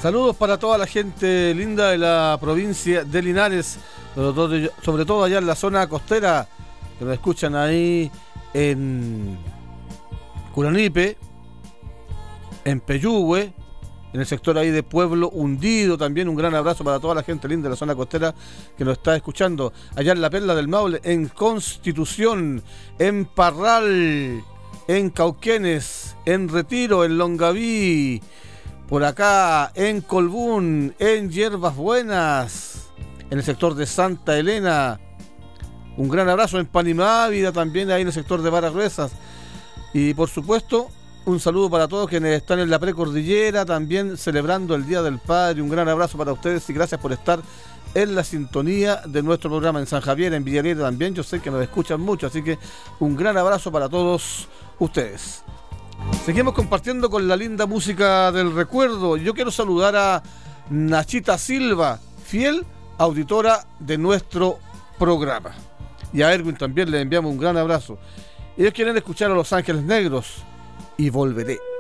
Saludos para toda la gente linda de la provincia de Linares, sobre todo allá en la zona costera, que nos escuchan ahí en Curanipe, en Peyúgue, en el sector ahí de Pueblo Hundido. También un gran abrazo para toda la gente linda de la zona costera que nos está escuchando. Allá en la Perla del Maule, en Constitución, en Parral, en Cauquenes, en Retiro, en Longaví, por acá en Colbún, en Hierbas Buenas, en el sector de Santa Elena. Un gran abrazo en Panimávida, también ahí en el sector de Varas Gruesas. Y por supuesto, un saludo para todos quienes están en la precordillera, también celebrando el Día del Padre. Un gran abrazo para ustedes y gracias por estar en la sintonía de nuestro programa. En San Javier, en Villarrica también, yo sé que nos escuchan mucho, así que un gran abrazo para todos ustedes. Seguimos compartiendo con la linda música del recuerdo. Yo quiero saludar a Nachita Silva, fiel auditora de nuestro programa. Y a Erwin también le enviamos un gran abrazo. Ellos quieren escuchar a Los Ángeles Negros y Volveré.